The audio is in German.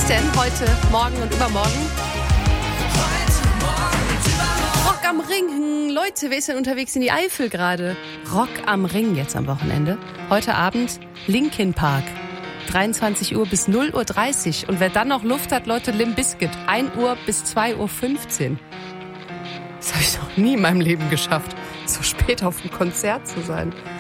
ist denn heute, morgen und übermorgen? Rock am Ring. Leute, wer ist denn unterwegs in die Eifel gerade? Rock am Ring jetzt am Wochenende. Heute Abend Linkin Park. 23 Uhr bis 0:30 Uhr. Und wer dann noch Luft hat, Leute, Limp Bizkit. 1 Uhr bis 2:15 Uhr. Das habe ich noch nie in meinem Leben geschafft, so spät auf dem Konzert zu sein.